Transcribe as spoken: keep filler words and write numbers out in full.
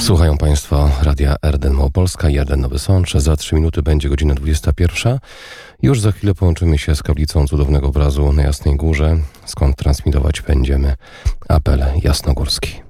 Słuchają Państwo Radia R D N Małopolska i R D N Nowy Sącz. Za trzy minuty będzie godzina dwudziesta pierwsza. Już za chwilę połączymy się z kaplicą cudownego obrazu na Jasnej Górze, skąd transmitować będziemy apel jasnogórski.